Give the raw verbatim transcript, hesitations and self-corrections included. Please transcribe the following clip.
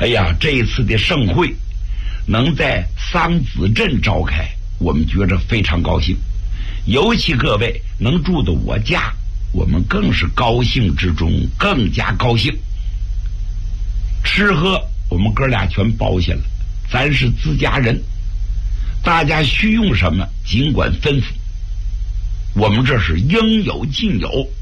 哎呀，这一次的盛会能在桑梓镇召开，我们觉着非常高兴。尤其各位能住到我家，我们更是高兴之中更加高兴。吃喝我们哥俩全包下了，咱是自家人，大家需用什么尽管吩咐，我们这是应有尽有。